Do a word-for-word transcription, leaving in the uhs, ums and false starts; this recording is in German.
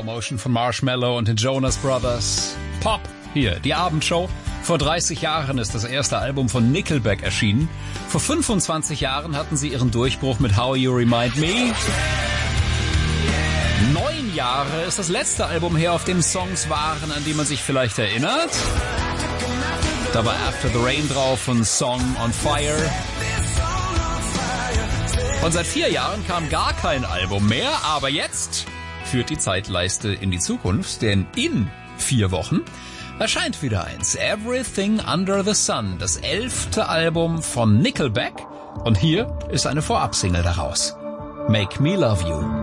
Motion von Marshmello und den Jonas Brothers. Pop, hier, die Abendshow. Vor dreißig Jahren ist das erste Album von Nickelback erschienen. Vor fünfundzwanzig Jahren hatten sie ihren Durchbruch mit How You Remind Me. Neun Jahre ist das letzte Album her, auf dem Songs waren, an die man sich vielleicht erinnert. Da war After the Rain drauf von Song on Fire. Und seit vier Jahren kam gar kein Album mehr, aber jetzt führt die Zeitleiste in die Zukunft, denn in vier Wochen erscheint wieder eins. Everything Under the Sun, das elfte Album von Nickelback. Und hier ist eine Vorabsingle daraus. Make Me Love You.